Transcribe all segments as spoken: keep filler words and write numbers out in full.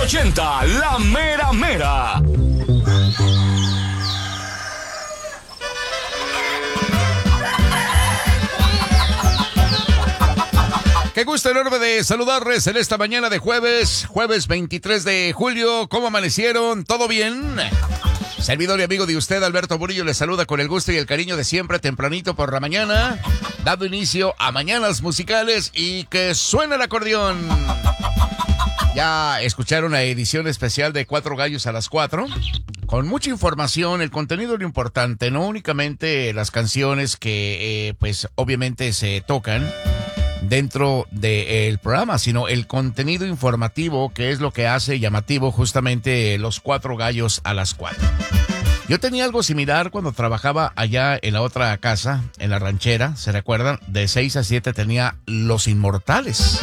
ochenta, la mera mera. Qué gusto enorme de saludarles en esta mañana de jueves, jueves veintitrés de julio. ¿Cómo amanecieron? ¿Todo bien? Servidor y amigo de usted, Alberto Murillo, les saluda con el gusto y el cariño de siempre, tempranito por la mañana, dando inicio a Mañanas Musicales y que suena el acordeón. Ya escucharon la edición especial de Cuatro Gallos a las Cuatro, con mucha información, el contenido es lo importante, no únicamente las canciones que, eh, pues, obviamente se tocan dentro del programa, sino el contenido informativo, que es lo que hace llamativo justamente Los Cuatro Gallos a las Cuatro. Yo tenía algo similar cuando trabajaba allá en la otra casa, en la ranchera, ¿se recuerdan? De seis a siete tenía Los Inmortales.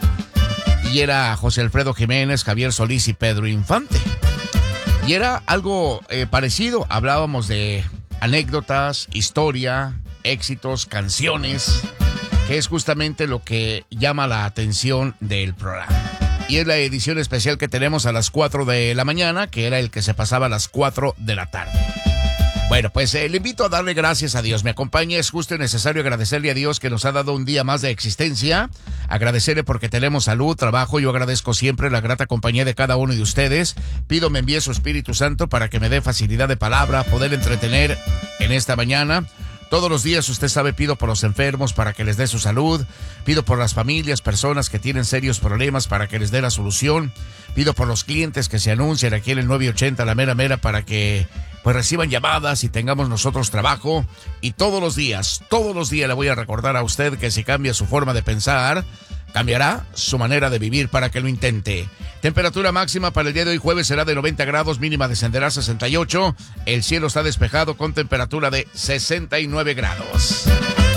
Y era José Alfredo Jiménez, Javier Solís y Pedro Infante. Y era algo eh, parecido, hablábamos de anécdotas, historia, éxitos, canciones, que es justamente lo que llama la atención del programa. Y es la edición especial que tenemos a las cuatro de la mañana, que era el que se pasaba a las cuatro de la tarde. Bueno, pues eh, le invito a darle gracias a Dios. Me acompaña, es justo y necesario agradecerle a Dios que nos ha dado un día más de existencia. Agradecerle porque tenemos salud, trabajo. Yo agradezco siempre la grata compañía de cada uno de ustedes. Pido me envíe su Espíritu Santo para que me dé facilidad de palabra, poder entretener en esta mañana. Todos los días, usted sabe, pido por los enfermos para que les dé su salud. Pido por las familias, personas que tienen serios problemas para que les dé la solución. Pido por los clientes que se anuncian aquí en el nueve ochenta, la mera mera, para que pues reciban llamadas y tengamos nosotros trabajo. Y todos los días, todos los días le voy a recordar a usted que si cambia su forma de pensar, cambiará su manera de vivir para que lo intente. Temperatura máxima para el día de hoy jueves será de noventa grados, mínima descenderá a sesenta y ocho. El cielo está despejado con temperatura de sesenta y nueve grados.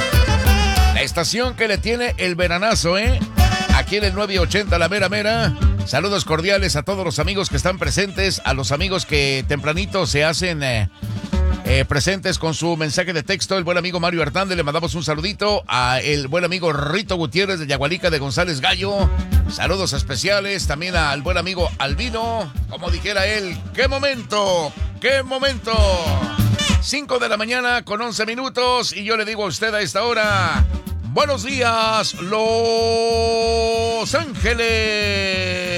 La estación que le tiene el veranazo, ¿eh? Aquí en el nueve ochenta, la mera mera. Saludos cordiales a todos los amigos que están presentes, a los amigos que tempranito se hacen Eh, Eh, presentes con su mensaje de texto. El buen amigo Mario Hernández, le mandamos un saludito. A el buen amigo Rito Gutiérrez de Yagualica de González Gallo, saludos especiales. También al buen amigo Albino, como dijera él, ¡qué momento! ¡Qué momento! cinco de la mañana con once minutos y yo le digo a usted a esta hora, buenos días, Los Ángeles.